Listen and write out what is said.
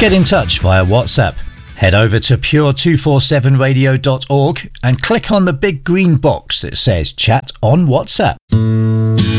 Get in touch via WhatsApp. Head over to pure247radio.org and click on the big green box that says Chat on WhatsApp.